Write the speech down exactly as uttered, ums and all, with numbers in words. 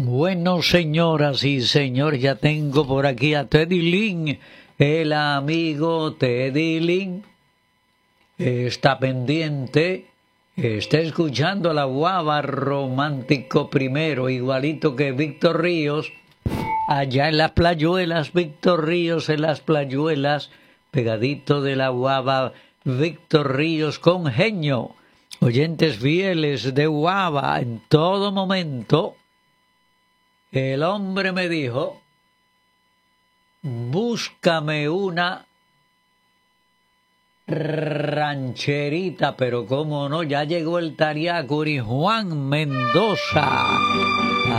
Bueno, señoras y señores, ya tengo por aquí a Teddy Lin, el amigo Teddy Lin. Está pendiente, está escuchando a la guava romántico primero, igualito que Víctor Ríos, allá en las playuelas, Víctor Ríos en las playuelas, pegadito de la guava, Víctor Ríos con genio, oyentes fieles de guava en todo momento. El hombre me dijo, búscame una rancherita, pero cómo no, ya llegó el Tariacuri Juan Mendoza.